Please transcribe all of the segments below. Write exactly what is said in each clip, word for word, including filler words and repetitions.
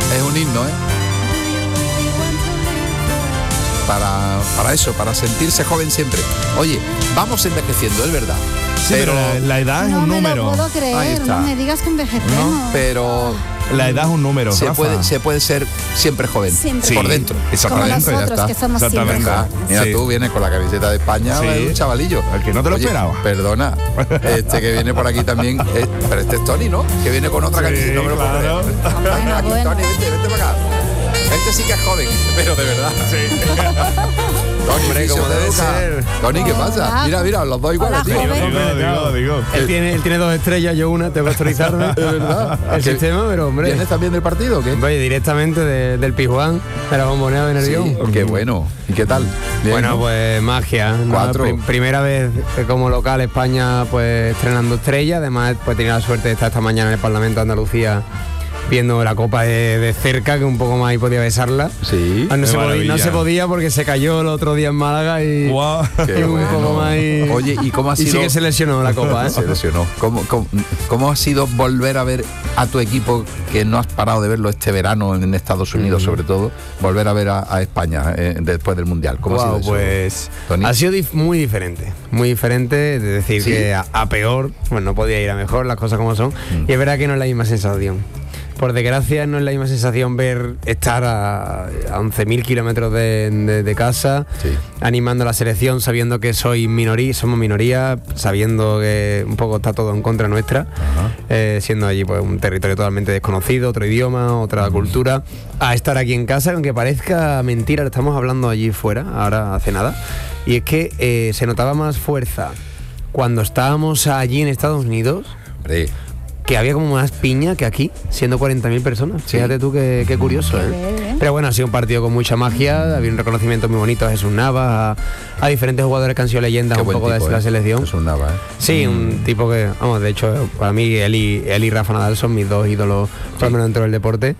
Es un himno, ¿eh? Para, para eso, para sentirse joven siempre. Oye, vamos envejeciendo, es verdad. Sí, pero, pero la, la edad es no un me número. No puedo creer, no me digas que envejecemos. No, pero la edad es un número. Se Rafa. puede, se puede ser siempre joven. Siempre. Sí, por dentro. Como dentro, nosotros, ya está. que somos Exactamente. siempre Venga, mira, Sí. tú vienes con la camiseta de España, Sí. un chavalillo. Al que no te lo Oye, esperaba. Perdona, este que viene por aquí también, eh, pero este es Tony, ¿no? Que viene con otra Sí, camiseta. No me lo puedo claro. creer. Bueno, Aquí, bueno. Tony, vente, vente para acá. Este sí que es joven, pero de verdad. Tony, Hombre, ¿cómo debe fisioterapeuta. ser? Tony, ¿qué Hola. pasa? Mira, mira, los dos iguales, Hola, tío. joven. Digo, digo, digo. Él tiene, él tiene dos estrellas, yo una, tengo que actualizarme. Es verdad. El ¿Que sistema, pero hombre. ¿Vienes también del partido o qué? Voy directamente de- del Pijuán, de la bombonera de Nervión. Sí, qué bueno. ¿Y qué tal? Bien, Bueno, ¿no? pues magia. ¿no? Cuatro. Pri- primera vez que como local España pues estrenando estrella. Además, pues tenía la suerte de estar esta mañana en el Parlamento de Andalucía viendo la copa de, de cerca, que un poco más ahí podía besarla. Sí. Ah, no, Qué se podía, no maravilla. se podía porque se cayó el otro día en Málaga y, Guau. Qué y un bueno. poco más y, Oye, ¿y cómo ha y sido? sí que se lesionó la copa, ¿eh? Se lesionó. ¿Cómo, cómo, cómo ha sido volver a ver a tu equipo, que no has parado de verlo este verano en Estados Unidos, Mm. sobre todo, volver a ver a, a España eh, después del Mundial? ¿Cómo ha Guau, sido eso, pues Tony? ha sido dif- muy diferente, muy diferente, es decir, ¿Sí? que a, a peor, pues no podía ir a mejor, las cosas como son, Mm. y es verdad que no es la misma sensación. Por desgracia no es la misma sensación ver estar a, a once mil kilómetros de, de- de casa, Sí. animando a la selección, sabiendo que soy minoría, somos minoría, sabiendo que un poco está todo en contra nuestra, eh, siendo allí pues un territorio totalmente desconocido, otro idioma, otra cultura, a estar aquí en casa, aunque parezca mentira, lo estamos hablando allí fuera, ahora hace nada, y es que eh, se notaba más fuerza cuando estábamos allí en Estados Unidos, Hombre, que había como más piña que aquí, siendo cuarenta mil personas. Sí. Fíjate tú qué, qué curioso, Qué ¿eh? bien, ¿eh? Pero bueno, ha sido un partido con mucha magia, había un reconocimiento muy bonito a Jesús Navas, a, a diferentes jugadores que han sido leyendas qué un buen poco tipo, de la ¿eh? selección. Es un Nava, ¿eh? Sí, un tipo que, vamos, de hecho, para mí él y, él y Rafa Nadal son mis dos ídolos, por lo menos dentro del deporte.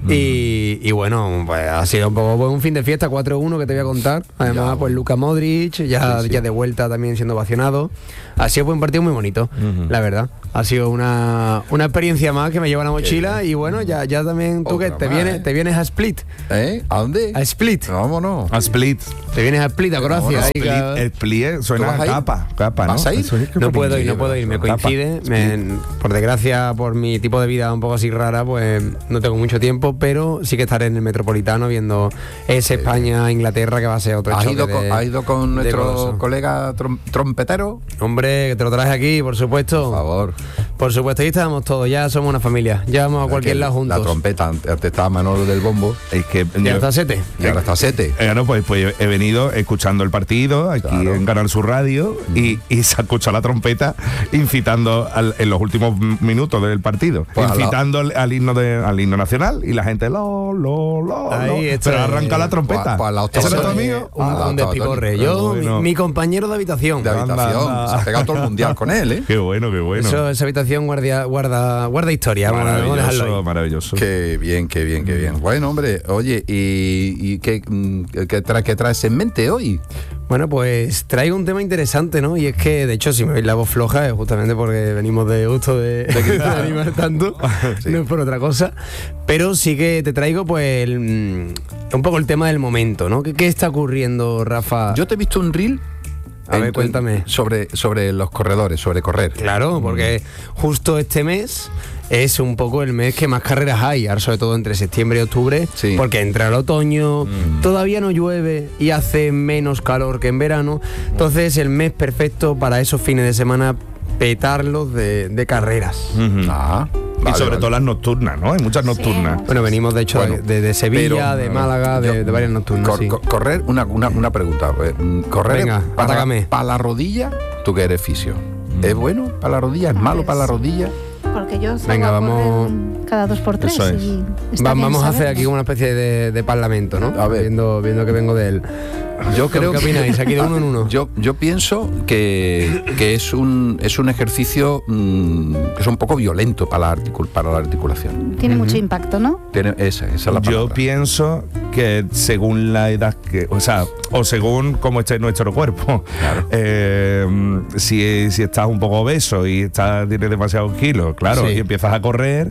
Y, y bueno, pues ha sido un poco pues, un fin de fiesta, cuatro uno que te voy a contar. Además, Ya, pues Luka Modric, ya, Sí, sí. ya de vuelta también siendo vacionado. Ha sido un partido muy bonito, la verdad. Ha sido una, una experiencia más que me lleva a la mochila. Y bueno, ya, ya también tú Otra que te más, vienes, ¿eh? te vienes a Split. ¿Eh? ¿A dónde? A Split. Vámonos. A Split. Te vienes a Split, a Croacia. ahí Split, cada- el Split suena ¿Tú vas a a ir? capa, capa, ¿no? ¿Vas a ir? Eso es que No por puedo ir, no increíble, puedo ir, me capa. coincide. me- por desgracia, por mi tipo de vida un poco así rara, pues no tengo mucho tiempo, pero sí que estaré en el Metropolitano viendo ese España-Inglaterra que va a ser otro ¿Has choque ido, de- con, has ido con de nuestro coloso. colega trom- trompetero? Hombre, que te lo traes aquí, por supuesto. Por favor. Por supuesto, ahí estamos todos, ya somos una familia. Ya vamos a cualquier Que lado juntos. La trompeta, antes estaba Manolo del bombo Es que Ya yo- está Sete. y ahora está Sete. Eh, no, pues, pues he venido escuchando el partido aquí Claro. en Canal Sur Radio y, y se ha escuchado la trompeta incitando al- en los últimos minutos del partido, Pues al incitando al, al himno de, al himno nacional y la gente lo, lo, lo, Ahí lo. está. Pero arranca la trompeta. Pues- pues al octavo ¿Ese no es tu Tony. amigo? Un, Ah, un está, despiporre. Tony. Yo, Bueno. mi, mi compañero de habitación. De habitación. Anda. Se ha pegado todo el mundial con él, ¿eh? Qué bueno, qué bueno. Eso, esa habitación guardia, guarda, guarda historia. Vamos a- vamos a dejarlo Maravilloso, ahí. maravilloso. Qué bien, qué bien, qué bien. Bueno, hombre, oye, ¿y, y qué, mm, qué, tra- qué traes en mente hoy? Bueno, pues traigo un tema interesante, ¿no? Y es que, de hecho, si me veis la voz floja es justamente porque venimos de gusto de, de animar tanto, Sí. no es por otra cosa. Pero sí que te traigo, pues, el, mm, un poco el tema del momento, ¿no? ¿Qué, qué está ocurriendo, Rafa? Yo te he visto un reel. A ver, en tu- cuéntame. Sobre, sobre los corredores, sobre correr. Claro, porque justo este mes es un poco el mes que más carreras hay, ahora sobre todo entre septiembre y octubre, Sí. porque entra el otoño, todavía no llueve y hace menos calor que en verano, entonces el mes perfecto para esos fines de semana petarlos de, de carreras. Ujú. Ah, y vale, sobre vale. todo las nocturnas, ¿no? Hay muchas nocturnas. Bueno, venimos de hecho Bueno, de, de Sevilla, pero, de Málaga, de, Yo- de varias nocturnas. cor- sí. cor- correr, una, una, una pregunta. eh, mm, Correr Venga, para, atácame. para la rodilla, tú que eres fisio. ¿Es bueno para la rodilla? ¿Es malo para la rodilla? Porque yo salgo Venga, a vamos- correr cada dos por tres. Eso es. y está Va- bien vamos a hacer saberlo. aquí como una especie de, de parlamento, ¿no? A ver. Viendo, viendo que vengo de él. Yo ¿Qué, creo ¿Qué que- opináis? Aquí de uno en uno. Yo, yo pienso que, que es un es un ejercicio mm, que es un poco violento para la, articul- para la articulación. Tiene mucho impacto, ¿no? Tiene, esa, esa es la palabra. Yo pienso que según la edad que, o sea, o según cómo esté nuestro cuerpo, Claro. eh, si, si estás un poco obeso y estás, tienes demasiados kilos, claro, Sí. y empiezas a correr,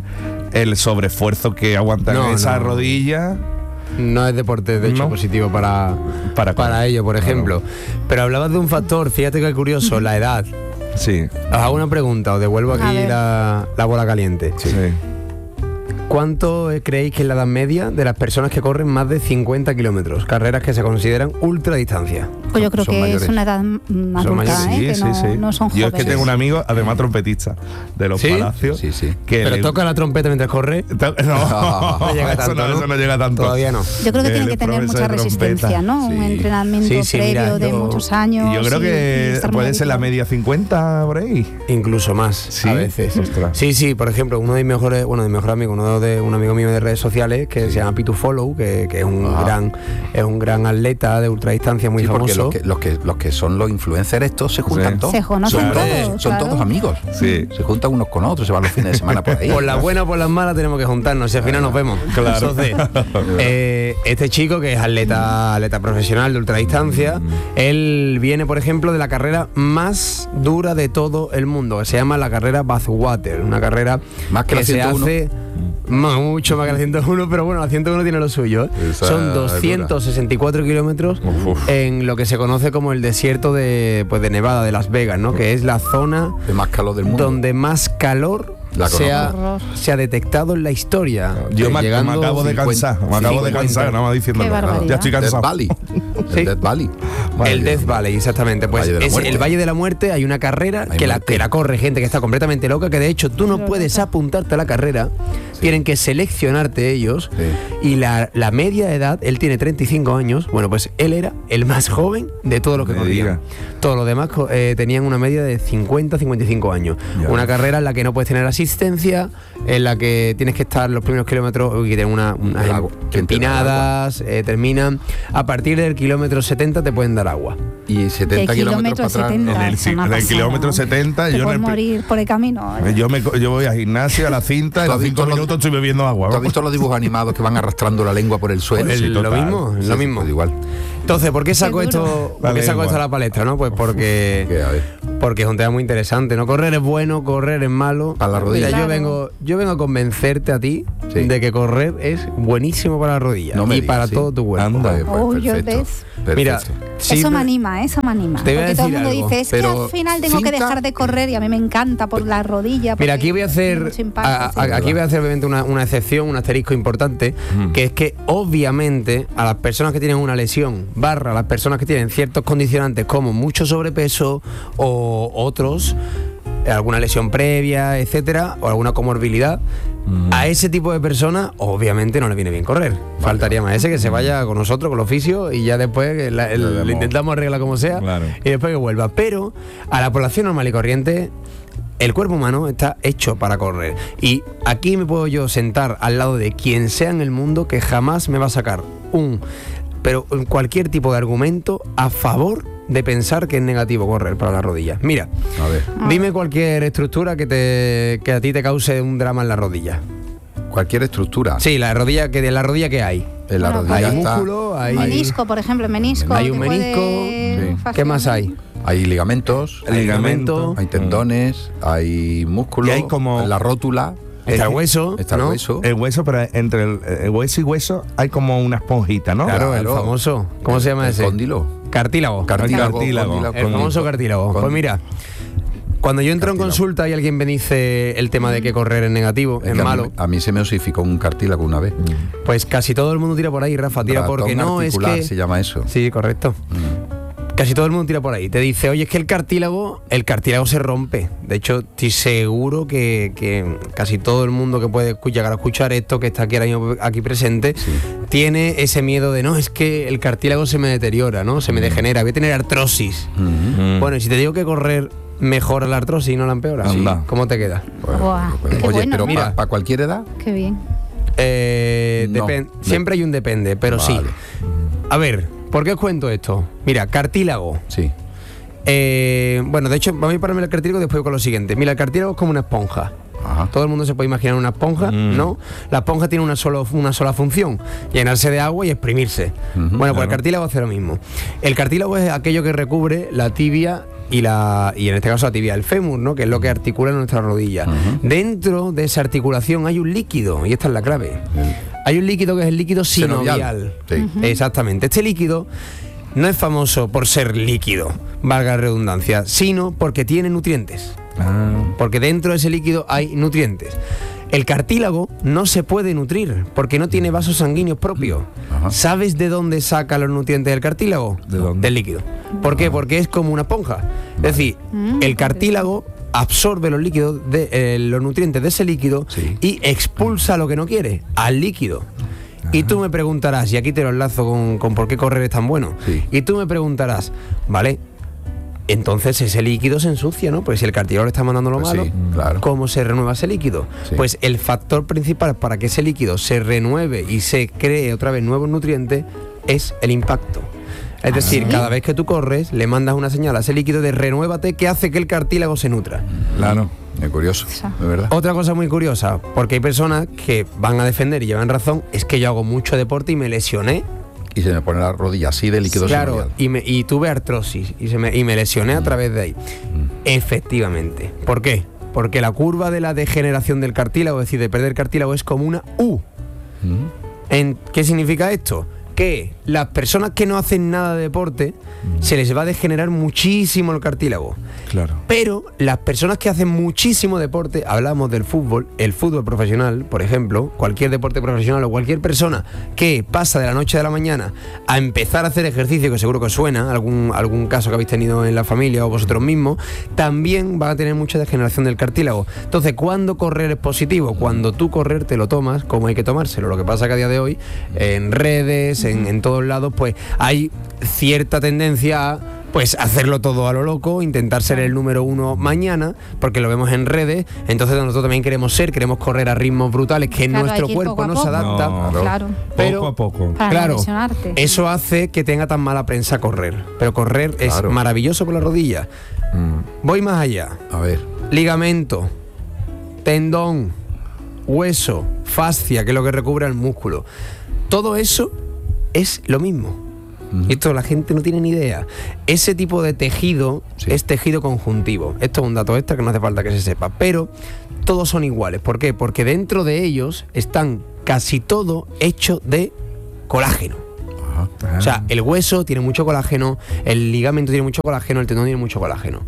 el sobreesfuerzo que aguantan No, esa no. rodilla. No es deporte, de hecho, No. positivo para, Para para, correr. ello, por ejemplo. Pero hablabas de un factor, fíjate que curioso, la edad. Sí, Os hago una pregunta, os devuelvo A aquí ver. la, la bola caliente. sí. ¿Cuánto eh, creéis que es la edad media de las personas que corren más de cincuenta kilómetros? Carreras que se consideran ultradistancia. Pues yo creo Son que mayores. es una edad mm, adulta, mayores, ¿eh? Sí, que sí, no, sí. no son Yo es jóvenes. que tengo un amigo, además trompetista, de los ¿Sí? Palacios. Sí, sí. Que Pero le- toca la trompeta mientras corre. To- No, No llega eso, tanto, no, ¿no? eso no llega tanto. Todavía no. Yo creo que Él tiene es que tener profesor mucha de resistencia, trompeta. ¿no? Un Sí. entrenamiento Sí, sí, previo mira, de yo- muchos años. Y yo creo y- y que estar muy puede ser la habituado. media cincuenta por ahí. Incluso más, Sí, a veces. ostras. Sí, sí, por ejemplo, uno de mis mejores, bueno, de mis mejores amigos, uno de un amigo mío de redes sociales que se llama Pitu Follow, que, que es un Ah. gran, es un gran atleta de ultradistancia muy Sí, porque famoso. los que, los, que, los que son los influencers estos se juntan Sí. todos. Se conocen son todos, todos, son claro. todos amigos. Sí. Se juntan unos con otros, se van los fines de semana por ahí. Por las buenas o por las malas tenemos que juntarnos y al final nos vemos. Claro. Entonces, eh, este chico que es atleta, atleta profesional de ultradistancia, él viene, por ejemplo, de la carrera más dura de todo el mundo, que se llama la carrera Bathwater, una carrera Más que la se ciento uno. hace más, mucho más que la ciento uno, pero bueno, la ciento uno tiene lo suyo. ¿eh? Esa Son es doscientos sesenta y cuatro kilómetros Uf, uf. en lo que se conoce como el desierto de, pues, de Nevada, de Las Vegas, ¿no? Que es la zona El más calor del mundo. donde más calor La se ha, conozco. se ha detectado en la historia. Yo Eh, me, llegando me acabo de cincuenta, cansar, me acabo de cincuenta. cansar, nada más diciendo. Qué barbaridad. Ya estoy Death cansado. Valley. Sí. El Death Valley. El Death Valley, exactamente. Pues Valle de la es Muerte. el Valle de la Muerte. Hay una carrera Hay que la, muerte. que la corre gente que está completamente loca, que de hecho tú no Pero puedes loca. apuntarte a la carrera, tienen que seleccionarte ellos. Sí. Y la, la media edad, él tiene treinta y cinco años, bueno, pues él era el más joven de todos los que Me corrían. diga. Todos los demás co- eh, tenían una media de cincuenta, cincuenta y cinco años. Ya. Una carrera en la que no puedes tener asistencia, en la que tienes que estar los primeros kilómetros y que tener una, unas El agua. em- ¿Quién te da empinadas, eh, terminan. A partir del kilómetro setenta te pueden dar agua. Y setenta El kilómetros para atrás. setenta, En el, es una en el pasada. kilómetro setenta, Te yo, en puedes el, morir por el camino. ¿eh? yo, me, yo voy a gimnasio, a la cinta, y ¿Tú a has los visto cinco los- minutos estoy bebiendo agua. ¿Tú has vamos. visto los dibujos animados que van arrastrando la lengua por el suelo? El- Sí, lo total. mismo, Sí, lo sí, mismo. pues igual. Entonces, ¿por qué saco Qué duro. esto, La por qué saco lengua. esto a la palestra, no? Pues Que, porque a ver, porque es un tema muy interesante, ¿no? Correr es bueno, correr es malo. Para la rodilla. Mira, yo Claro. vengo, yo vengo a convencerte a ti Sí. de que correr es buenísimo para la rodilla No me y digas, para sí. todo tu cuerpo. Anda. Pues, pues, Oh, yo perfecto, ves. perfecto. Mira, sí, Eso me pero- anima, eso me anima. Te voy a Porque todo el decir mundo algo, dice, es que pero al final tengo que finta- dejar de correr y a mí me encanta por la rodilla. Mira, porque aquí voy a tiene hacer mucho impacto, a- sí. a- aquí voy a hacer obviamente una, una excepción, un asterisco importante, que es que obviamente a las personas que tienen una lesión, barra a las personas que tienen ciertos condicionantes como mucho sobrepeso o otros, eh, alguna lesión previa, etcétera, o alguna comorbilidad, a ese tipo de personas obviamente no le viene bien correr. Faltaría más ese que se vaya con nosotros, con el oficio, y ya después que la- el- Lo demos. lo intentamos arreglar como sea, Claro. y después que vuelva. Pero a la población normal y corriente, el cuerpo humano está hecho para correr. Y aquí me puedo yo sentar al lado de quien sea en el mundo que jamás me va a sacar un, pero cualquier tipo de argumento a favor de pensar que es negativo correr para las rodillas. Mira, A ver, dime cualquier estructura que te que a ti te cause un drama en la rodilla. cualquier estructura. Sí, la rodilla que de la rodilla que hay. En la Bueno, rodilla Hay está- músculo, hay Menisco, por ejemplo, menisco. Hay un que puede menisco, sí. ¿Qué más hay? Hay ligamentos, El ligamento. hay tendones, hay músculo, Y hay como- la rótula, Está el hueso, está el ¿no? hueso. El hueso, pero entre el, el hueso y hueso hay como una esponjita, ¿no? Claro, el Claro. famoso. ¿Cómo se llama el ese? cóndilo. Cartílago. Cartílago, cartílago. cóndilo, El cóndilo. famoso cartílago. Cóndilo. Pues mira, cuando yo entro en Cartílago. consulta y alguien me dice el tema de que correr es negativo, Es es que a mí- malo, A mí se me osificó un cartílago una vez. pues casi todo el mundo tira por ahí, Rafa, tira Ratón porque no es articular que... se llama eso. Sí, correcto. Mm. Casi todo el mundo tira por ahí. Te dice, oye, es que el cartílago, el cartílago se rompe. De hecho, estoy seguro que, que casi todo el mundo que puede escu- llegar a escuchar esto, que está aquí ahora mismo aquí presente, tiene ese miedo de, no, es que el cartílago se me deteriora, ¿no? Se me degenera, voy a tener artrosis. Mm. Bueno, y si te digo que correr mejora la artrosis y no la empeora, Anda. ¿cómo te queda? Pues, Buah, pues, qué oye, bueno, pero ¿no? para Mira. cualquier edad. Qué bien. Eh, No. depen- Me- siempre hay un depende, pero sí. Vale. A ver, ¿por qué os cuento esto? Mira, cartílago. Sí. Eh, bueno, de hecho, vamos a ir para el cartílago y después con lo siguiente. Mira, el cartílago es como una esponja. Ajá. Todo el mundo se puede imaginar una esponja, Mm. ¿no? La esponja tiene una, solo, una sola función, llenarse de agua y exprimirse. Ujú, bueno, pues el claro. cartílago hace lo mismo. El cartílago es aquello que recubre la tibia y la y en este caso la tibia del fémur, ¿no? Que es lo que articula nuestra rodilla. Uh-huh. Dentro de esa articulación hay un líquido, y esta es la clave. Hay un líquido que es el líquido sinovial. Sí. Ujú. Exactamente. Este líquido no es famoso por ser líquido, valga la redundancia, sino porque tiene nutrientes. Ah. Porque dentro de ese líquido hay nutrientes. El cartílago no se puede nutrir porque no tiene vasos sanguíneos propios. Ajá. ¿Sabes de dónde saca los nutrientes del cartílago? ¿De dónde? Del líquido. ¿Por qué? Porque es como una esponja. Es decir, Mm, el cartílago absorbe los líquidos de eh, los nutrientes de ese líquido Sí. y expulsa lo que no quiere, al líquido. Y tú me preguntarás, y aquí te lo enlazo con, con por qué correr es tan bueno. Sí. Y tú me preguntarás, ¿vale? Entonces ese líquido se ensucia, ¿no? Pues si el cartílago le está mandando lo Pues malo, sí, claro. ¿cómo se renueva ese líquido? Sí. Pues el factor principal para que ese líquido se renueve y se cree otra vez nuevos nutrientes es el impacto. Es decir, ¿sí? cada vez que tú corres, le mandas una señal a ese líquido de renuévate que hace que el cartílago se nutra. Claro. Es curioso, Eso. de verdad. Otra cosa muy curiosa, porque hay personas que van a defender y llevan razón, es que yo hago mucho deporte y me lesioné. Y se me pone la rodilla así de líquido Claro, sinovial. y, me, y tuve artrosis y, se me, y me lesioné a través de ahí. Efectivamente. ¿Por qué? Porque la curva de la degeneración del cartílago, es decir, de perder cartílago, es como una U. Mm. ¿En ¿Qué significa esto? Que las personas que no hacen nada de deporte se les va a degenerar muchísimo el cartílago. Claro. Pero las personas que hacen muchísimo deporte, hablamos del fútbol, el fútbol profesional, por ejemplo, cualquier deporte profesional o cualquier persona que pasa de la noche a la mañana a empezar a hacer ejercicio, que seguro que os suena, algún, algún caso que habéis tenido en la familia o vosotros mismos, también van a tener mucha degeneración del cartílago. Entonces, ¿cuándo correr es positivo? Cuando tú correr te lo tomas como hay que tomárselo. Lo que pasa que a día de hoy, en redes, en, en todos lados, pues hay cierta tendencia a pues hacerlo todo a lo loco, intentar ser el número uno mañana, porque lo vemos en redes. Entonces nosotros también queremos ser, queremos correr a ritmos brutales que Claro, hay nuestro que ir cuerpo poco a no se poco. adapta. No, Claro. Pero- poco a poco. Para Claro, no lesionarte. eso hace que tenga tan mala prensa correr. Pero correr Claro. es maravilloso por la rodilla. Mm. Voy más allá. A ver. Ligamento, tendón, hueso, fascia, que es lo que recubre el músculo. Todo eso es lo mismo. Y esto la gente no tiene ni idea. Ese tipo de tejido Sí. es tejido conjuntivo. Esto es un dato extra que no hace falta que se sepa. Pero todos son iguales. ¿Por qué? Porque dentro de ellos están casi todo hecho de colágeno. Ajá. O sea, el hueso tiene mucho colágeno, el ligamento tiene mucho colágeno, el tendón tiene mucho colágeno.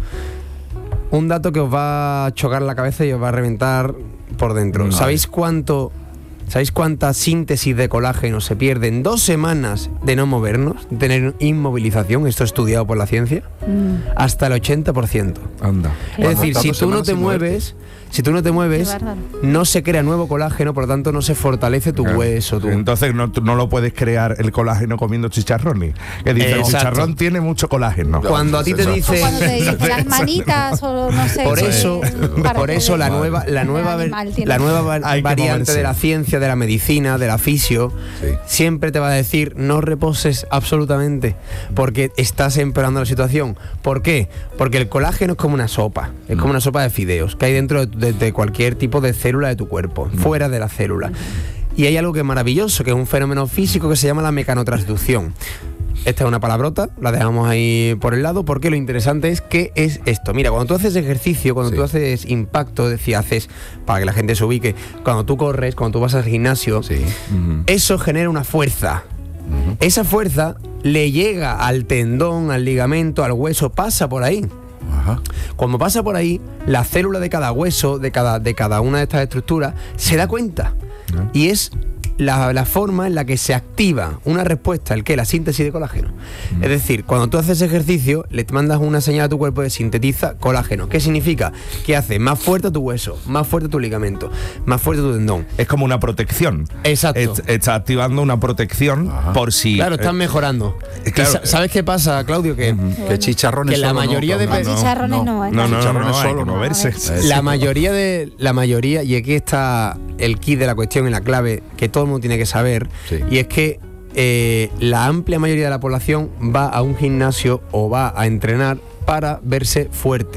Un dato que os va a chocar la cabeza y os va a reventar por dentro. Vale. ¿Sabéis cuánto, sabéis cuánta síntesis de colágeno se pierde en dos semanas de no movernos, de tener inmovilización? Esto estudiado por la ciencia. Mm, Hasta el ochenta por ciento. Anda. Qué Es decir, Tantas si tú no semanas te sin moverte. mueves, si tú no te mueves, Qué bárbaro. no se crea nuevo colágeno, por lo tanto no se fortalece tu Claro. hueso. Tu... Entonces no, tú no lo puedes crear el colágeno comiendo chicharrones. Que dice, el Exacto. chicharrón tiene mucho colágeno. Cuando a ti te Eso. O dicen... cuando te dicen las manitas o no sé. Por qué, eso, para por eso la poder- nueva, la el nueva, ver- animal tiene- la nueva va- Hay que variante moverse. de la ciencia, de la medicina, de la fisio, Sí. siempre te va a decir no reposes absolutamente, porque estás empeorando la situación. ¿Por qué? Porque el colágeno es como una sopa, es como una sopa de fideos que hay dentro de, de- de cualquier tipo de célula de tu cuerpo, fuera de la célula. Y hay algo que es maravilloso, que es un fenómeno físico que se llama la mecanotransducción. Esta es una palabrota, la dejamos ahí por el lado, porque lo interesante es qué es esto. Mira, cuando tú haces ejercicio, cuando Sí. tú haces impacto, es decir, haces, para que la gente se ubique, cuando tú corres, cuando tú vas al gimnasio, Sí. Ujú. eso genera una fuerza. Ujú. Esa fuerza le llega al tendón, al ligamento, al hueso, pasa por ahí. Ajá. Cuando pasa por ahí, la célula de cada hueso, de cada, de cada una de estas estructuras, se da cuenta. Ah. Y es la, la forma en la que se activa una respuesta, el que la síntesis de colágeno. Mm. Es decir, cuando tú haces ejercicio, le mandas una señal a tu cuerpo de sintetiza colágeno. ¿Qué significa? Que hace más fuerte tu hueso, más fuerte tu ligamento, más fuerte tu tendón. Es como una protección. Exacto. Es- está activando una protección Ajá. por si... Claro, están eh, mejorando. eh, claro, ¿Y sa- ¿Sabes qué pasa, Claudio? Que Que chicharrones Que la solo no, mayoría de Claudio, Los pe- chicharrones no, ¿eh? No, no, no, Chicharrones no, hay solo que no. moverse. Eh, la sí. mayoría de la mayoría, y aquí está el kit de la cuestión y la clave que todo el mundo tiene que saber, Sí. y es que eh, la amplia mayoría de la población va a un gimnasio o va a entrenar para verse fuerte.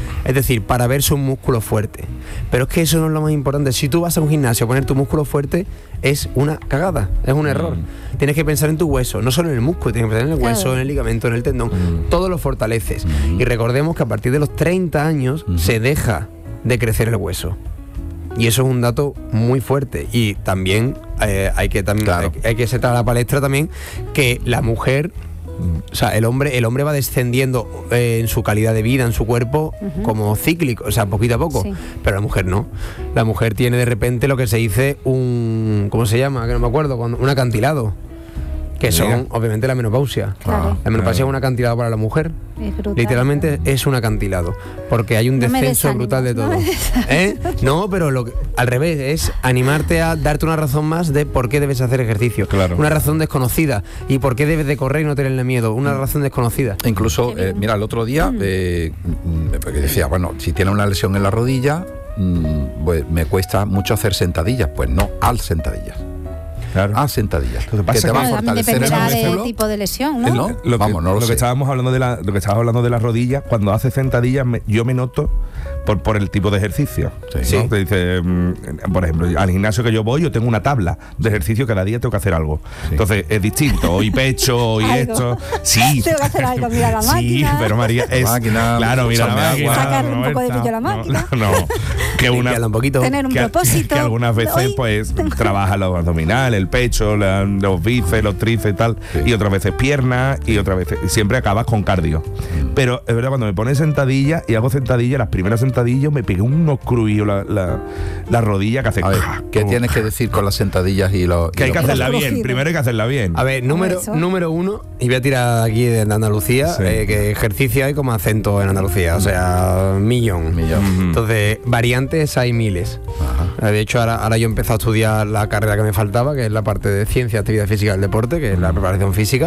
Es decir, para ver sus músculos fuertes. Pero es que eso no es lo más importante. Si tú vas a un gimnasio a poner tu músculo fuerte, es una cagada, es un error. Mm. Tienes que pensar en tu hueso, no solo en el músculo, tienes que pensar en el hueso, claro. en el ligamento, en el tendón. Mm. Todo lo fortaleces. Mm. Y recordemos que a partir de los treinta años mm. se deja de crecer el hueso. Y eso es un dato muy fuerte. Y también eh, hay que también claro. hay, hay que sentar a la palestra también que la mujer, o sea, el hombre, el hombre va descendiendo eh, en su calidad de vida, en su cuerpo, uh-huh. como cíclico, o sea, poquito a poco. Sí. Pero la mujer no. La mujer tiene de repente lo que se dice un, ¿cómo se llama? Que no me acuerdo, un acantilado. Que son, Mira. obviamente, la menopausia. Claro. La menopausia claro. es un acantilado para la mujer. Es brutal, literalmente claro. es un acantilado. Porque hay un no descenso brutal de todo. No, ¿Eh? no pero lo que, al revés, es animarte a darte una razón más de por qué debes hacer ejercicio. Claro. Una razón desconocida. Y por qué debes de correr y no tenerle miedo. Una razón desconocida. Incluso, eh, mira, el otro día mm. eh, porque decía, bueno, si tiene una lesión en la rodilla, mm, pues me cuesta mucho hacer sentadillas. Pues no, al sentadillas. Claro. Ah, sentadillas. Lo que pasa que te va a fortalecer el músculo. De tipo de lesión, ¿no? ¿No? Lo, Vamos, que, no lo, lo que estábamos hablando de la, lo que estabas hablando de las rodillas, cuando haces sentadillas, me, yo me noto por, por el tipo de ejercicio. Sí. ¿no? Te dice, mm, por ejemplo, al gimnasio que yo voy, yo tengo una tabla de ejercicio, cada día tengo que hacer algo. Sí. Entonces es distinto, hoy pecho, hoy esto. Sí. Tengo que hacer algo, mira la máquina. Sí, pero María, es. Máquina, claro, mira la máquina. Sacar un poco de brillo a la máquina. No, no, que una, un poquito. Tener un que, propósito. Que algunas veces, hoy, pues, trabaja los abdominales, el pecho, la, los bíceps, los tríceps y tal, sí. y otras veces piernas, y otras veces siempre acabas con cardio. Mm. Pero es verdad, cuando me pones sentadilla y hago sentadilla, las primeras sentadillas me pegué unos cruillos la, la, la rodilla que hace. A ver, ¿qué como... tienes que decir con las sentadillas y los? Que hay que hacerla bien. Primero hay que hacerla bien. A ver, número, número uno, y voy a tirar aquí de Andalucía, sí. eh, que ejercicio hay como acento en Andalucía, o sea, millón. millón. Mm-hmm. Entonces, variantes hay miles. Ajá. De hecho, ahora, ahora yo he empezado a estudiar la carrera que me faltaba, que es la parte de ciencia, actividad física del deporte, que es la preparación física.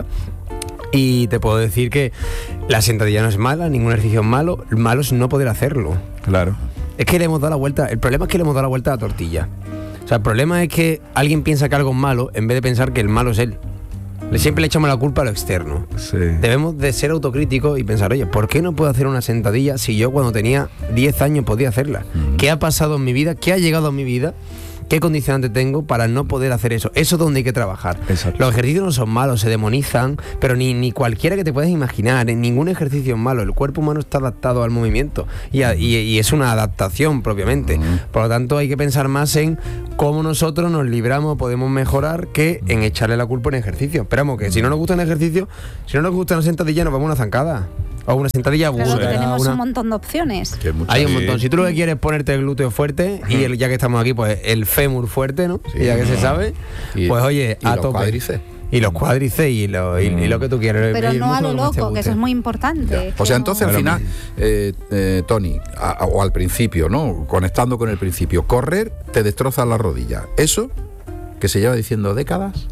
Y te puedo decir que la sentadilla no es mala, ningún ejercicio es malo, lo malo es no poder hacerlo. Claro. Es que le hemos dado la vuelta, el problema es que le hemos dado la vuelta a la tortilla. O sea, el problema es que alguien piensa que algo es malo en vez de pensar que el malo es él. Siempre le echamos la culpa a lo externo. Sí. Debemos de ser autocríticos y pensar, oye, ¿por qué no puedo hacer una sentadilla si yo cuando tenía diez años podía hacerla? Mm. ¿Qué ha pasado en mi vida? ¿Qué ha llegado a mi vida? ¿Qué condicionante tengo para no poder hacer eso? Eso es donde hay que trabajar. Exacto. Los ejercicios no son malos, se demonizan, pero ni, ni cualquiera que te puedas imaginar, en ningún ejercicio es malo. El cuerpo humano está adaptado al movimiento y, a, y, y es una adaptación propiamente. Uh-huh. Por lo tanto, hay que pensar más en cómo nosotros nos libramos, podemos mejorar, que en echarle la culpa en ejercicio. Esperamos que si no nos gusta un ejercicio, si no nos gusta una sentadilla, nos vamos a una zancada. O una sentadilla aguda. Claro, que tenemos una... un montón de opciones. Hay un montón. Si tú lo que quieres es ponerte el glúteo fuerte, uh-huh. y el, ya que estamos aquí, pues el fémur fuerte, ¿no? Sí, y ya que no. se sabe, y, pues oye, y a los tope. Cuádriceps. Y los cuádriceps y lo, y, mm. y lo que tú quieras. Pero no a lo loco, que eso es muy importante. O sea, entonces al final, eh, eh, Tony, a, o al principio, ¿no? Conectando con el principio, correr te destroza la rodilla. Eso, que se lleva diciendo décadas,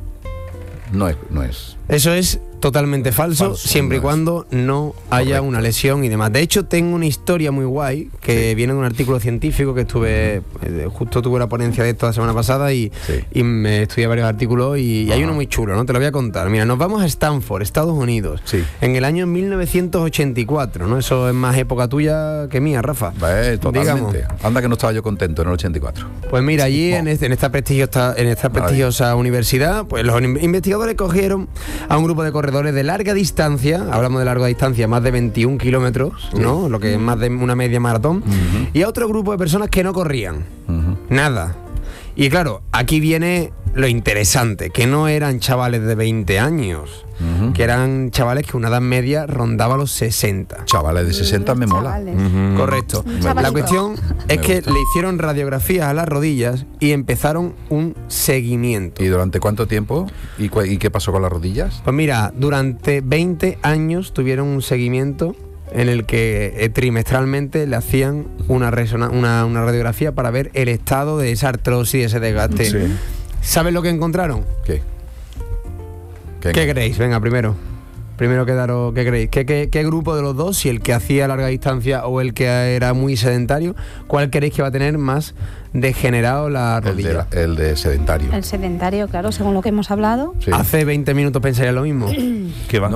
no es... No es. Eso es totalmente falso, falso siempre no y cuando no haya Correcto. una lesión y demás. De hecho, tengo una historia muy guay que sí. viene de un artículo científico que estuve, eh, justo tuve una ponencia de esto la semana pasada y, sí. y me estudié varios artículos y, y hay uno muy chulo, ¿no? Te lo voy a contar. Mira, nos vamos a Stanford, Estados Unidos, sí. en el año mil novecientos ochenta y cuatro, ¿no? Eso es más época tuya que mía, Rafa. Eh, totalmente. Digamos. Anda que no estaba yo contento en el ochenta y cuatro. Pues mira, allí oh. en, este, en esta prestigiosa, en esta prestigiosa Ay. universidad, pues los investigadores cogieron a un grupo de corredores de larga distancia, hablamos de larga distancia, más de veintiún kilómetros, ¿no? Sí. Lo que es más de una media maratón, uh-huh. y a otro grupo de personas que no corrían, uh-huh. nada. Y claro, aquí viene lo interesante, que no eran chavales de veinte años, uh-huh. que eran chavales que una edad media rondaba los sesenta. Chavales de sesenta me mola. Uh-huh. Correcto. La cuestión es que le hicieron radiografías a las rodillas y empezaron un seguimiento. ¿Y durante cuánto tiempo? ¿Y, cu- y qué pasó con las rodillas? Pues mira, durante veinte años tuvieron un seguimiento en el que eh, trimestralmente le hacían una, resona- una, una radiografía para ver el estado de esa artrosis, de ese desgaste. Sí. ¿Sabes lo que encontraron? ¿Qué? ¿Qué, ¿Qué creéis? Venga, primero. Primero quedaros, ¿qué creéis? ¿Qué, qué, ¿Qué grupo de los dos, si el que hacía larga distancia o el que era muy sedentario, cuál creéis que va a tener más degenerado la rodilla? El de, la, el de sedentario. El sedentario, claro, según lo que hemos hablado. Sí. Hace veinte minutos pensaría lo mismo. ¿Qué va? ¿No?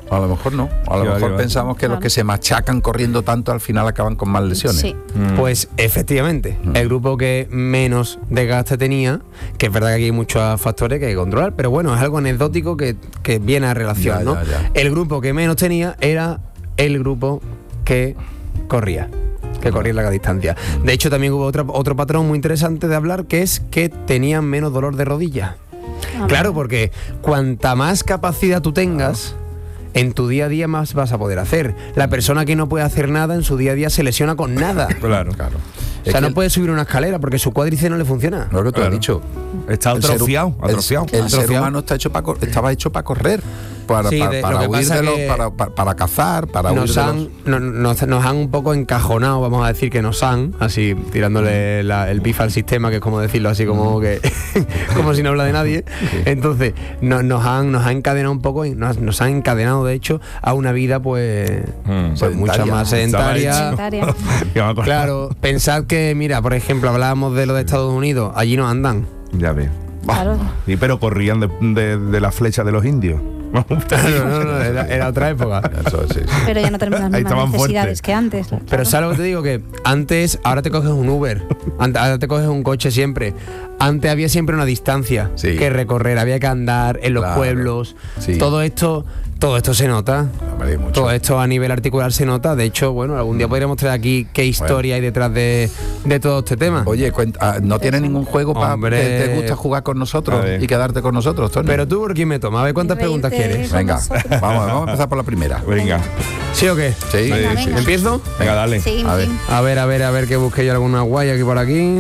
A lo mejor no. A lo Sí, mejor vale, pensamos que claro. los que se machacan corriendo tanto al final acaban con más lesiones. Sí. Mm. Pues efectivamente, Mm. el grupo que menos desgaste tenía, que es verdad que aquí hay muchos factores que hay que controlar, pero bueno, es algo anecdótico que, que viene a relación, Ya, ¿no? ya, ya. El grupo que menos tenía era el grupo que corría, que corría larga distancia. De hecho, también hubo otro, otro patrón muy interesante de hablar, que es que tenían menos dolor de rodilla. Ah, Claro, porque cuanta más capacidad tú tengas, en tu día a día más vas a poder hacer. La persona que no puede hacer nada en su día a día se lesiona con nada. Claro. Claro. O Es sea, que no el- puede subir una escalera porque su cuádriceps no le funciona. Lo que tú has Claro. dicho. Está El ser- atrofiado, el- atrofiado. El, ser Atrofiado. humano está hecho para estaba hecho para correr, para, Sí, para, de- para lo que huir pasa de los, que para, para, para cazar, para huir Nos de han, los... no- nos, nos han un poco encajonado, vamos a decir que nos han, así tirándole la- el bife al sistema, que es como decirlo así como que como si no habla de nadie. Entonces, no- nos han nos ha encadenado un poco, y nos, nos han encadenado de hecho a una vida pues, Mm. pues mucho Sedentaria. más sedentaria. Sedentaria. Ya me acuerdo. Claro, pensad que, mira, por ejemplo, hablábamos de lo de Estados Unidos, allí no andan. Ya ves. Claro. Sí, pero corrían de, de- de la flecha de los indios. Claro, no, no, era, era otra época. Eso, sí, sí. Pero ya no tenemos las Ahí mismas estaban necesidades fuertes. que antes. Pero claro. ¿sabes lo que te digo? Que antes, ahora te coges un Uber, ante- ahora te coges un coche siempre. Antes había siempre una distancia Sí. que recorrer, había que andar en los Claro. pueblos. Sí. Todo esto, todo esto se nota. Hombre, hay mucho. Todo esto a nivel articular se nota. De hecho, bueno, algún día podríamos traer aquí qué historia hay detrás de, de todo este tema. Oye, cuenta- ah, ¿no tienes ningún juego para Hombre. que te gusta jugar con nosotros A ver. y quedarte con nosotros, Tony? Pero tú, ¿por quién me toma? A ver cuántas Reírte preguntas quieres. con Venga, nosotros. vamos, vamos a empezar por la primera. Venga. ¿Sí o qué? Sí, Venga, sí, venga. sí. ¿Empiezo? Venga, dale. Sí, A ver. sí. A ver, a ver, a ver que busque yo alguna guay aquí por aquí.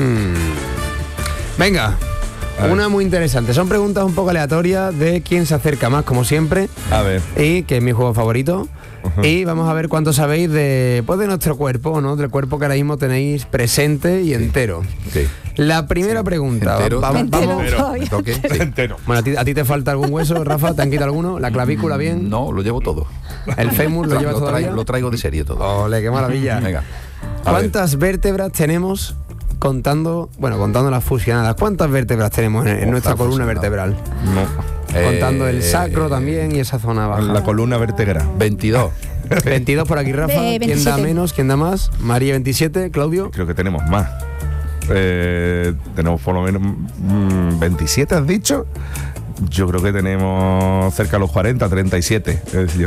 Venga, A ver. una muy interesante. Son preguntas un poco aleatorias de quién se acerca más, como siempre, A ver. y que es mi juego favorito. Ujú. Y vamos a ver cuánto sabéis de, pues, de nuestro cuerpo, ¿no? Del cuerpo que ahora mismo tenéis presente y entero. Sí. La primera pregunta. Entero. Vamos, Entero. vamos- Pero- ¿Me toque? Sí. Entero. Bueno, ¿a ti, a ti te falta algún hueso, Rafa? ¿Te han quitado alguno? ¿La clavícula bien? No, lo llevo todo. ¿El fémur lo llevas lo, todavía? traigo, lo traigo de serie todo. Ole, qué maravilla. Venga. A ver. ¿Cuántas vértebras tenemos contando, bueno, contando las fusionadas? ¿Cuántas vértebras tenemos en, en Oh, nuestra las columna fusionadas. vertebral? No. Contando el Eh, sacro también y esa zona baja. La columna vertebral. veintidós. veintidós por aquí, Rafa. Eh, ¿Quién da veintisiete. menos? ¿Quién da más? María veintisiete, Claudio. Creo que tenemos más. Eh, tenemos por lo menos mm, veintisiete, ¿has dicho? Yo creo que tenemos cerca de los cuarenta, treinta y siete. Es decir, yo.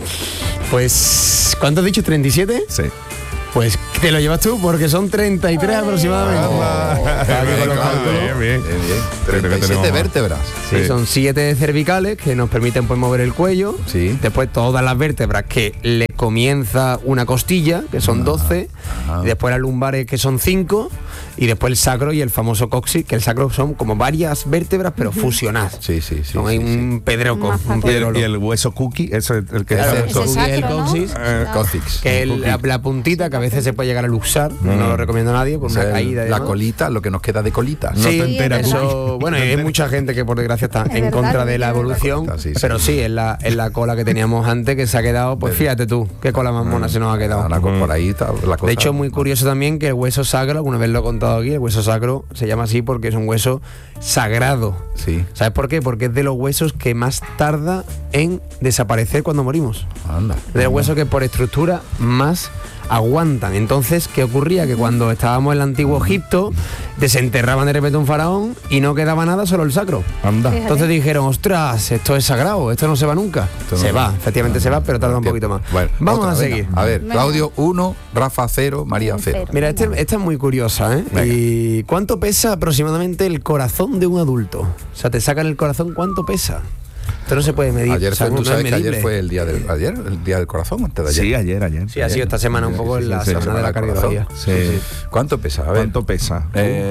Pues, ¿cuánto has dicho? ¿treinta y siete? Sí. Pues te lo llevas tú porque son treinta y tres Ole. aproximadamente. Claro, que con los Venga, cálculos. bien, bien. Bien, bien. Creo que treinta y siete tenemos más. vértebras. Sí, Sí. son siete cervicales que nos permiten pues mover el cuello. Sí. Después todas las vértebras que le comienza una costilla, que son doce. ah. Y después las lumbares, que son cinco. Y después el sacro y el famoso coxis, que el sacro son como varias vértebras, pero fusionadas. Sí, sí, sí. Son ahí sí, un pedroco, Más un Y el, pedrolo. y el hueso cookie, eso es el que Claro, Ese el es coxis y el sacro, ¿no? coxis. sí. Claro. Cóccix. Que el- la, la puntita que a veces se puede llegar a luxar, no lo recomiendo a nadie por O una sea, el- caída. y la demás. colita, lo que nos queda de colita. No Sí, te enteras. eso, bueno, hay mucha gente que por desgracia está Es en verdad, contra de la es verdad. evolución, La colita, sí, sí. pero sí, es la, es la cola que teníamos antes que se ha quedado, pues fíjate tú, qué cola más mona se nos ha quedado. Ahora, por ahí está la cosa. De hecho, es muy curioso también que el hueso sacro, alguna vez lo he contado aquí, el hueso sacro se llama así porque es un hueso sagrado. Sí, ¿Sabes por qué? Porque es de los huesos que más tarda en desaparecer cuando morimos. anda. De los huesos que por estructura más aguantan. Entonces, ¿qué ocurría? Que cuando estábamos en el antiguo Egipto, desenterraban de repente un faraón y no quedaba nada, solo el sacro. Anda. Fíjate. Entonces dijeron, ostras, esto es sagrado, esto no se va nunca. Esto no- se va, efectivamente se va, pero tarda un poquito más. Bueno, Vamos otra, a venga. seguir. A ver, Venga. Claudio uno, Rafa cero, María cero. Cero. Mira, este- esta es muy curiosa, ¿eh? Venga. ¿Y cuánto pesa aproximadamente el corazón de un adulto? O sea, te sacan el corazón, ¿cuánto pesa? Esto no se puede medir. Ayer o sea, fue, no tú es sabes que ayer medible. fue el día del ayer, el día del corazón, antes de ayer. Sí, ayer, ayer. Sí, ha sido esta semana un poco Sí, en la sí, sí, semana de la semana del cardiología. corazón. Sí. ¿Cuánto pesa? A ver. ¿Cuánto pesa?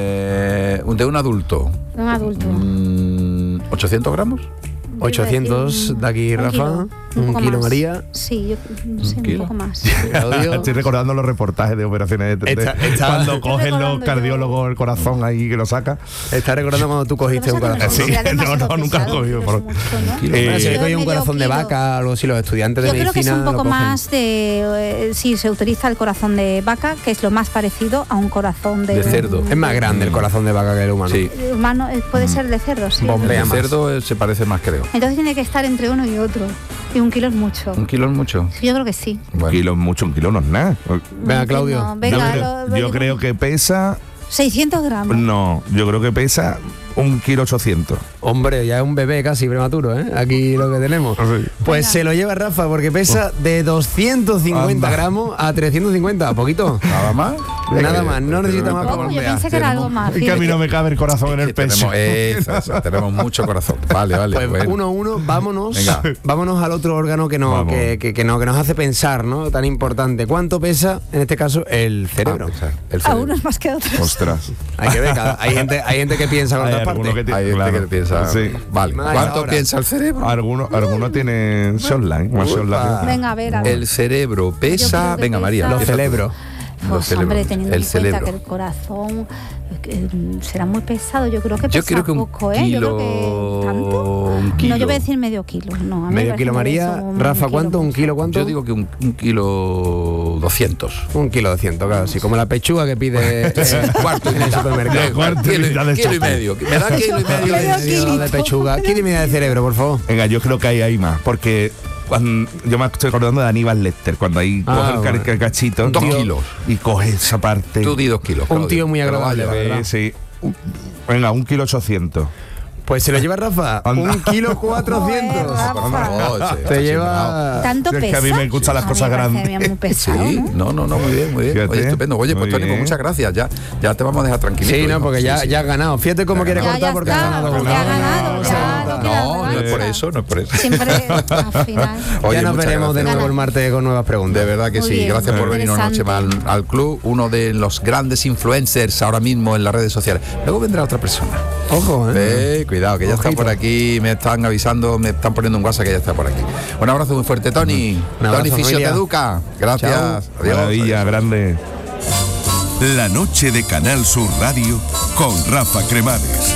Eh, de un adulto. Un adulto. Mm, ¿ochocientos gramos? ochocientos de aquí, Un Rafa. kilo. Un poco kilo, más. María. Sí, yo no sé, un, kilo? poco más. Claudio. Estoy recordando los reportajes de operaciones de, de- Esta- esta- cuando Estoy cogen los recordando yo. cardiólogos el corazón ahí que lo saca. Estás recordando cuando tú cogiste un corazón. Sí, no, no, nunca lo he cogido, por- Kilo. Eh, si Yo le cogí un medio corazón de kilo. vaca, algo así, los estudiantes de Yo creo que es medicina un poco lo cogen. más de... eh, sí, se utiliza el corazón de vaca, que es lo más parecido a un corazón de... De cerdo. un- Es más grande el corazón de vaca que el humano. Sí. eh, humano, eh, puede ser de cerdo, sí. Bombea El más. cerdo eh, se parece más, creo. Entonces tiene que estar entre uno y otro. Y un kilo es mucho. ¿Un kilo es mucho? Yo creo que sí. Un kilo es mucho, un kilo no es nada. Venga, Claudio. No, venga, yo creo, lo- yo lo- creo que pesa... seiscientos gramos. No, yo creo que pesa un kilo ochocientos. Hombre, ya es un bebé casi prematuro, ¿eh? Aquí lo que tenemos. Sí. Pues Venga. se lo lleva Rafa porque pesa de doscientos cincuenta Anda. gramos a trescientos cincuenta, poquito. ¿Nada más? Nada más, no necesita más para Oh, yo voltear. pensé que era algo más. Es que a mí fíjate. no me cabe el corazón en el pecho. Tenemos, eso, eso, tenemos mucho corazón. Vale, vale. Pues bueno. uno a uno, vámonos, Venga. vámonos al otro órgano que nos, Vamos. que, que- que nos, que nos hace pensar, ¿no? Tan importante. ¿Cuánto pesa, en este caso, el cerebro? Ah, exacto, el A cerebro. unos más que a otros. Ostras. Hay que ver, cada- hay gente, hay gente que piensa con Hay otras alguno partes. que Hay Claro. gente que piensa. Sí. Vale. Y más ¿Cuánto ahora. piensa el cerebro? Algunos algunos tienen Shotline, más Shotline. Venga, a ver, a ver. El cerebro Yo pesa. creo que Venga, pesa- María. Los empieza tú. celebros. Los Pues, hombre, cerebros. teniendo El en cuenta cerebro. que el corazón eh, será muy pesado, yo creo que Yo pesa creo que un poco, ¿eh? Yo creo que kilo- tanto. un No, kilo. yo voy a decir medio kilo. No, a mí me Medio parece kilo que María. eso, un Rafa, kilo ¿cuánto? ¿Un mucho. kilo cuánto? Yo digo que un, un kilo doscientos. Un kilo doscientos, claro. Así como la pechuga que pide eh, Cuarto y en el mitad. supermercado. Cuarto y Kilo, mitad de kilo y sopa. medio. Me da kilo y medio. Medio de- kilo. de pechuga. ¿Quién y media de cerebro, por favor? Venga, yo creo que hay ahí más, porque cuando, yo me estoy acordando de Aníbal Lecter, cuando ahí Ah, coge el, ca- bueno. el cachito Dos tío, kilos. y coge esa parte. Tú di dos kilos. Un Claudio. tío muy Te lo vas a agradable, llevar. ¿verdad? Sí, sí. Venga, un kilo ochocientos. Pues se lo lleva Rafa. Anda. Un kilo cuatrocientos. Joder, Rafa. Oh, sí, está Te lleva. Tanto Es que pesa. a mí me gustan las A mí cosas me parece grandes. bien muy pesado, Sí, ¿no? no, no, no, muy bien, muy bien. Fíjate. Oye, estupendo. Oye, pues Muy Tony, pues bien. muchas gracias. Ya, ya te vamos a dejar tranquilito. Sí, no, hijo. porque ya, Sí, sí. ya has ganado. Fíjate cómo quiere Ya, cortar ya porque está, ha ganado. porque ha ganado, ya no queda No, no es revancha. por eso, no es por eso. Siempre al final. Oye, Ya nos muchas veremos de gracias. nuevo el martes con nuevas preguntas. De verdad que Muy sí. bien, Gracias por muy venir una noche más interesante. al, al club, uno de los grandes influencers ahora mismo en las redes sociales. Luego vendrá otra persona. Ojo, ¿eh? Eh, cuidado, que ya está Ojito. por aquí, me están avisando, me están poniendo un WhatsApp que ya está por aquí. Un abrazo muy fuerte, Tony. Un abrazo, Tony familia. Fisioteduca. Gracias. Chao. Adiós. Maravilla, grande. La noche de Canal Sur Radio con Rafa Cremades.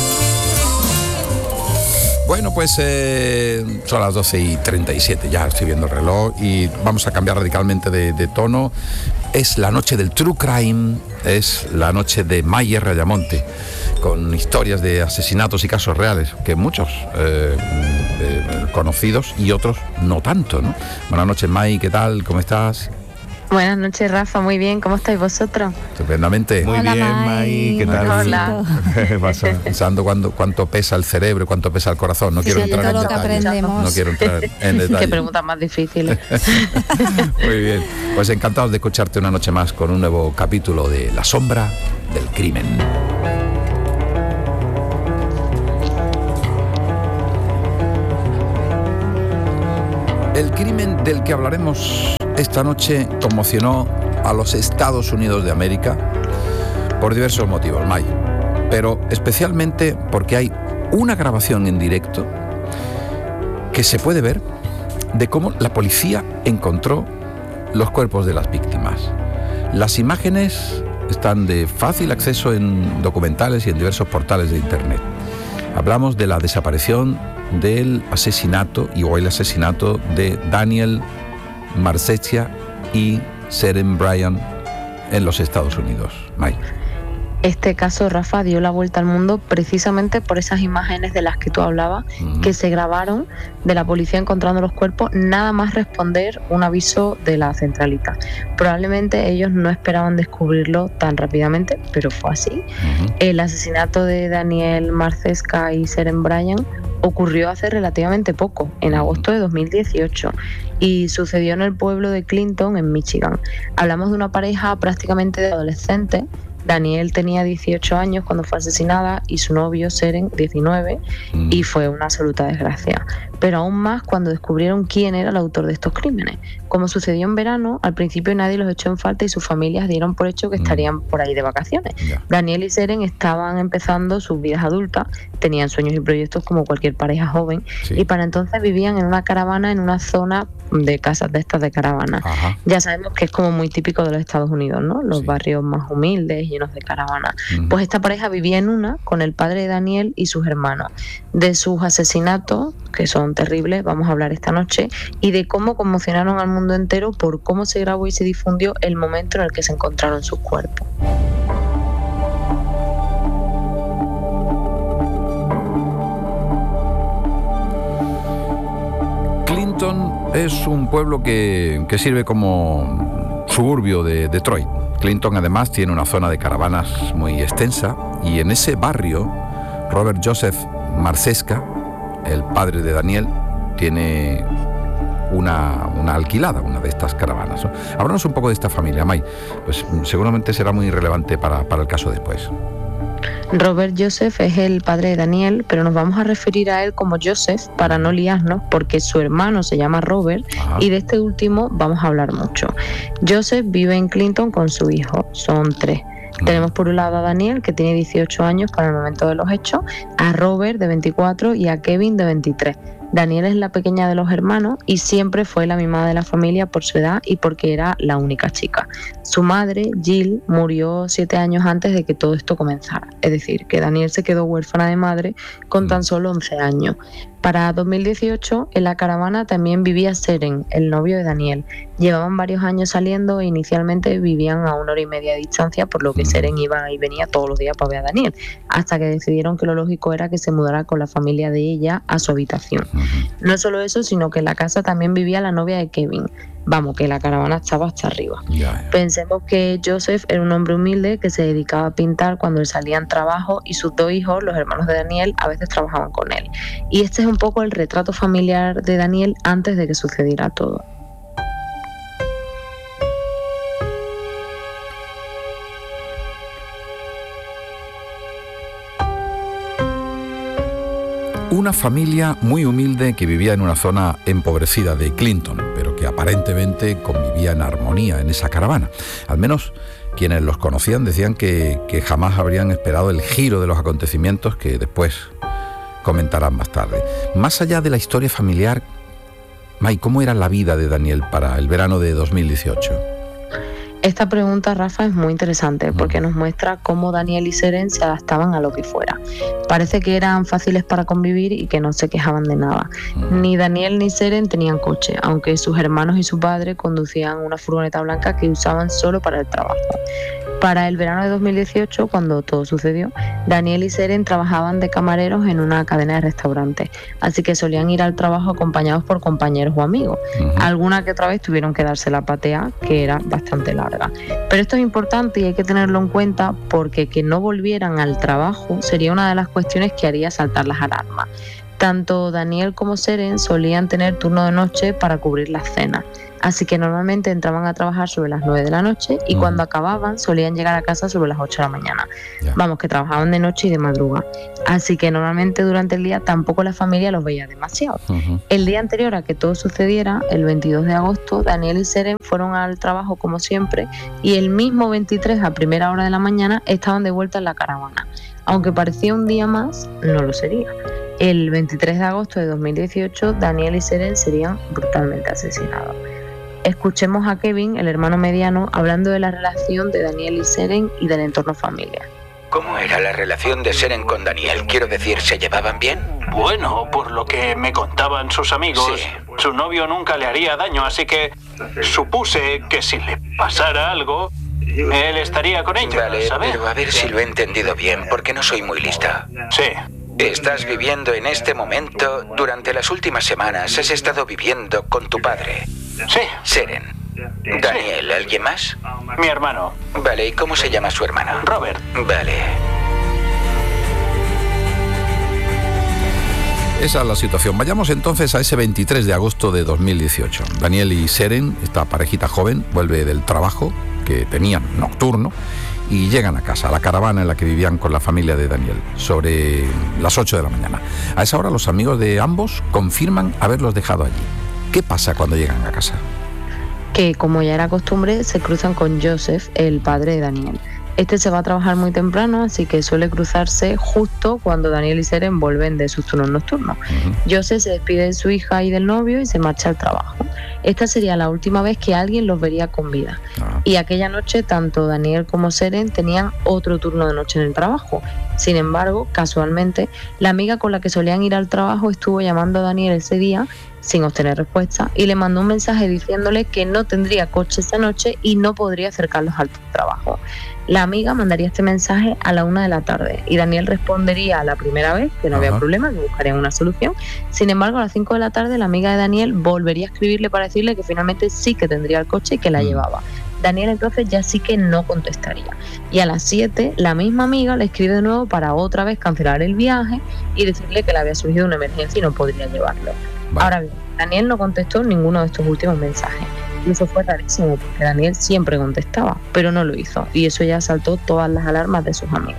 Bueno, pues eh, son las doce y treinta y siete, ya estoy viendo el reloj y vamos a cambiar radicalmente de, de tono. Es la noche del True Crime, es la noche de Mayer Rayamonte, con historias de asesinatos y casos reales, que muchos eh, eh, conocidos y otros no tanto, ¿no? Buenas noches, May, ¿qué tal? ¿Cómo estás? Buenas noches, Rafa. Muy bien. ¿Cómo estáis vosotros? Estupendamente. Muy Hola, bien, May. May, ¿qué tal? Hola. ¿Qué pasa? Pensando cuánto, cuánto pesa el cerebro, cuánto pesa el corazón. No Sí, quiero de entrar en todo lo que detalle. aprendemos. No quiero entrar en Qué detalle. preguntas más difíciles. Muy bien, pues encantados de escucharte una noche más con un nuevo capítulo de La sombra del crimen. El crimen del que hablaremos esta noche conmocionó a los Estados Unidos de América por diversos motivos, May, pero especialmente porque hay una grabación en directo que se puede ver de cómo la policía encontró los cuerpos de las víctimas. Las imágenes están de fácil acceso en documentales y en diversos portales de internet. Hablamos de la desaparición del asesinato y o el asesinato de Daniel Marceccia y Seren Bryan en los Estados Unidos. May. Este caso, Rafa, dio la vuelta al mundo precisamente por esas imágenes de las que tú hablabas, Ujú. que se grabaron de la policía encontrando los cuerpos, nada más responder un aviso de la centralita. Probablemente ellos no esperaban descubrirlo tan rápidamente, pero fue así. Ujú. El asesinato de Daniel Marcesca y Seren Bryan ocurrió hace relativamente poco, en agosto de dos mil dieciocho, y sucedió en el pueblo de Clinton, en Michigan. Hablamos de una pareja prácticamente de adolescentes. Daniel tenía dieciocho años cuando fue asesinada y su novio Seren diecinueve, Mm. y fue una absoluta desgracia. Pero aún más cuando descubrieron quién era el autor de estos crímenes. Como sucedió en verano, al principio nadie los echó en falta y sus familias dieron por hecho que Mm. estarían por ahí de vacaciones. Ya. Daniel y Seren estaban empezando sus vidas adultas, tenían sueños y proyectos como cualquier pareja joven, Sí. y para entonces vivían en una caravana en una zona de casas de estas de caravana. Ajá. Ya sabemos que es como muy típico de los Estados Unidos, ¿no? Los Sí. barrios más humildes, llenos de caravanas. Ujú. Pues esta pareja vivía en una con el padre de Daniel y sus hermanos. De sus asesinatos, que son terribles, vamos a hablar esta noche, y de cómo conmocionaron al mundo entero por cómo se grabó y se difundió el momento en el que se encontraron sus cuerpos. Clinton Clinton es un pueblo que, que sirve como suburbio de Detroit. Clinton además tiene una zona de caravanas muy extensa y en ese barrio Robert Joseph Marcesca, el padre de Daniel, tiene una, una alquilada, una de estas caravanas, ¿no? Háblanos un poco de esta familia, May, pues seguramente será muy relevante para, para el caso después. Robert Joseph es el padre de Daniel, pero nos vamos a referir a él como Joseph para no liarnos, porque su hermano se llama Robert. Ajá. Y de este último vamos a hablar mucho. Joseph vive en Clinton con su hijo, son tres. Mm. Tenemos por un lado a Daniel, que tiene dieciocho años para el momento de los hechos, a Robert de veinticuatro y a Kevin de veintitrés. Daniel es la pequeña de los hermanos y siempre fue la mimada de la familia por su edad y porque era la única chica. Su madre, Jill, murió siete años antes de que todo esto comenzara. Es decir, que Daniel se quedó huérfana de madre con tan solo once años. Para dos mil dieciocho, en la caravana también vivía Seren, el novio de Daniel. Llevaban varios años saliendo e inicialmente vivían a una hora y media de distancia, por lo que Seren iba y venía todos los días para ver a Daniel, hasta que decidieron que lo lógico era que se mudara con la familia de ella a su habitación. No solo eso, sino que en la casa también vivía la novia de Kevin. Vamos, que la caravana estaba hasta arriba. Ya, ya. Pensemos que Joseph era un hombre humilde que se dedicaba a pintar cuando él salía en trabajo y sus dos hijos, los hermanos de Daniel, a veces trabajaban con él. Y este es un poco el retrato familiar de Daniel antes de que sucediera todo. Una familia muy humilde que vivía en una zona empobrecida de Clinton, pero que aparentemente convivía en armonía en esa caravana. Al menos quienes los conocían decían que, que jamás habrían esperado el giro de los acontecimientos que después comentarán más tarde. Más allá de la historia familiar, May, ¿cómo era la vida de Daniel para el verano de dos mil dieciocho? Esta pregunta, Rafa, es muy interesante porque nos muestra cómo Daniel y Seren se adaptaban a lo que fuera. Parece que eran fáciles para convivir y que no se quejaban de nada. Ni Daniel ni Seren tenían coche, aunque sus hermanos y su padre conducían una furgoneta blanca que usaban solo para el trabajo. Para el verano de dos mil dieciocho, cuando todo sucedió, Daniel y Seren trabajaban de camareros en una cadena de restaurantes, así que solían ir al trabajo acompañados por compañeros o amigos. Uh-huh. Alguna que otra vez tuvieron que darse la patea, que era bastante larga. Pero esto es importante y hay que tenerlo en cuenta porque que no volvieran al trabajo sería una de las cuestiones que haría saltar las alarmas. Tanto Daniel como Seren solían tener turno de noche para cubrir las cenas. Así que normalmente entraban a trabajar sobre las nueve de la noche y uh-huh. cuando acababan solían llegar a casa sobre las ocho de la mañana. Yeah. Vamos, que trabajaban de noche y de madrugada. Así que normalmente durante el día tampoco la familia los veía demasiado. Uh-huh. El día anterior a que todo sucediera, el veintidós de agosto, Daniel y Seren fueron al trabajo como siempre y el mismo veintitrés a primera hora de la mañana estaban de vuelta en la caravana. Aunque parecía un día más, no lo sería. El veintitrés de agosto de dos mil dieciocho, Daniel y Seren serían brutalmente asesinados. Escuchemos a Kevin, el hermano mediano, hablando de la relación de Daniel y Seren y del entorno familiar. ¿Cómo era la relación de Seren con Daniel? Quiero decir, ¿se llevaban bien? Bueno, por lo que me contaban sus amigos, sí. Su novio nunca le haría daño, así que supuse que si le pasara algo, él estaría con ella, vale, ¿sabes? Pero a ver si lo he entendido bien, porque no soy muy lista. Sí. Estás viviendo en este momento, durante las últimas semanas has estado viviendo con tu padre. Sí. Seren. Daniel, sí. ¿Alguien más? Mi hermano. Vale, ¿y cómo se llama su hermano? Robert. Vale. Esa es la situación. Vayamos entonces a ese veintitrés de agosto de dos mil dieciocho. Daniel y Seren, esta parejita joven, vuelve del trabajo que tenían nocturno y llegan a casa, a la caravana en la que vivían con la familia de Daniel, sobre las ocho de la mañana. A esa hora los amigos de ambos confirman haberlos dejado allí. ¿Qué pasa cuando llegan a casa? Que, como ya era costumbre, se cruzan con Joseph, el padre de Daniel. Este se va a trabajar muy temprano, así que suele cruzarse justo cuando Daniel y Seren vuelven de sus turnos nocturnos. Uh-huh. Joseph se despide de su hija y del novio y se marcha al trabajo. Esta sería la última vez que alguien los vería con vida. Ah. Y aquella noche tanto Daniel como Seren tenían otro turno de noche en el trabajo. Sin embargo, casualmente, la amiga con la que solían ir al trabajo estuvo llamando a Daniel ese día sin obtener respuesta y le mandó un mensaje diciéndole que no tendría coche esa noche y no podría acercarlos al trabajo. La amiga mandaría este mensaje a la una de la tarde y Daniel respondería a la primera vez que no Ajá. había problema, que buscarían una solución. Sin embargo, a las cinco de la tarde la amiga de Daniel volvería a escribirle para decirle que finalmente sí que tendría el coche y que la mm. llevaba. Daniel entonces ya sí que no contestaría. Y a las siete la misma amiga le escribe de nuevo para otra vez cancelar el viaje y decirle que le había surgido una emergencia y no podría llevarlo. Vale. Ahora bien, Daniel no contestó ninguno de estos últimos mensajes. Y eso fue rarísimo porque Daniel siempre contestaba, pero no lo hizo. Y eso ya saltó todas las alarmas de sus amigos.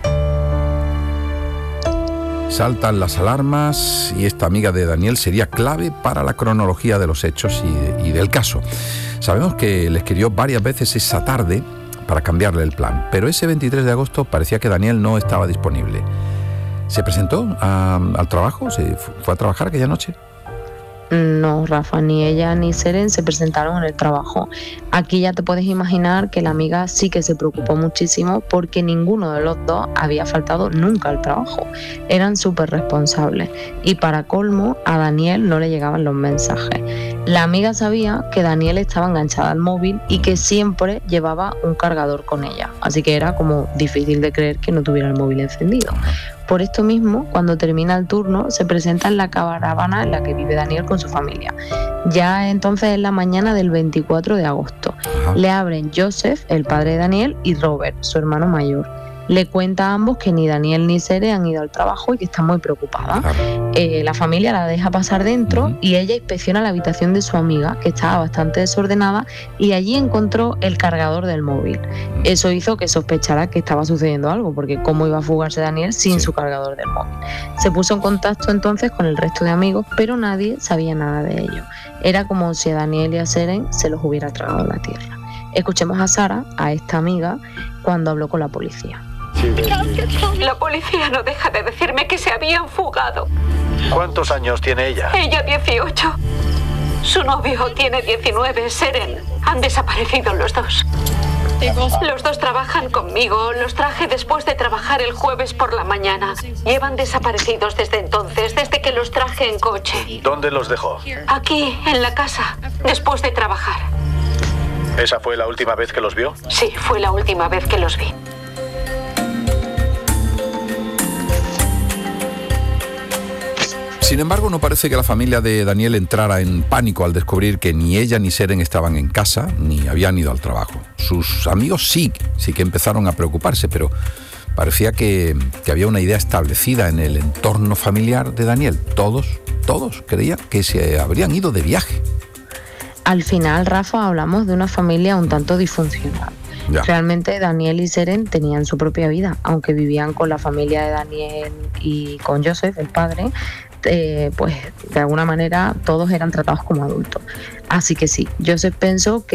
Saltan las alarmas y esta amiga de Daniel sería clave para la cronología de los hechos y, de, y del caso. Sabemos que le escribió varias veces esa tarde para cambiarle el plan, pero ese veintitrés de agosto parecía que Daniel no estaba disponible. ¿Se presentó a, al trabajo? ¿Se fue a trabajar aquella noche? No, Rafa, ni ella ni Seren se presentaron en el trabajo. Aquí ya te puedes imaginar que la amiga sí que se preocupó muchísimo porque ninguno de los dos había faltado nunca al trabajo. Eran súper responsables y para colmo a Daniel no le llegaban los mensajes. La amiga sabía que Daniel estaba enganchada al móvil y que siempre llevaba un cargador con ella, así que era como difícil de creer que no tuviera el móvil encendido. Por esto mismo, cuando termina el turno, se presenta en la caravana en la que vive Daniel con su familia. Ya entonces es la mañana del veinticuatro de agosto. Ajá. Le abren Joseph, el padre de Daniel, y Robert, su hermano mayor. Le cuenta a ambos que ni Daniel ni Sere han ido al trabajo y que está muy preocupada. Claro. Eh, la familia la deja pasar dentro uh-huh. y ella inspecciona la habitación de su amiga, que estaba bastante desordenada, y allí encontró el cargador del móvil. Uh-huh. Eso hizo que sospechara que estaba sucediendo algo, porque cómo iba a fugarse Daniel sin sí. su cargador del móvil. Se puso en contacto entonces con el resto de amigos, pero nadie sabía nada de ello. Era como si a Daniel y a Seren se los hubiera tragado la tierra. Escuchemos a Sara, a esta amiga, cuando habló con la policía. La policía no deja de decirme que se habían fugado. ¿Cuántos años tiene ella? Ella dieciocho. Su novio tiene diecinueve, Seren. Han desaparecido los dos. Los dos trabajan conmigo. Los traje después de trabajar el jueves por la mañana. Llevan desaparecidos desde entonces, desde que los traje en coche. ¿Dónde los dejó? Aquí, en la casa, después de trabajar. ¿Esa fue la última vez que los vio? Sí, fue la última vez que los vi. Sin embargo, no parece que la familia de Daniel entrara en pánico al descubrir que ni ella ni Seren estaban en casa, ni habían ido al trabajo. Sus amigos sí, sí que empezaron a preocuparse, pero parecía que, que había una idea establecida en el entorno familiar de Daniel. Todos, todos creían que se habrían ido de viaje. Al final, Rafa, hablamos de una familia un tanto disfuncional. Ya. Realmente Daniel y Seren tenían su propia vida, aunque vivían con la familia de Daniel y con Joseph, el padre. Eh, pues de alguna manera todos eran tratados como adultos. Así que sí, Joseph pensó que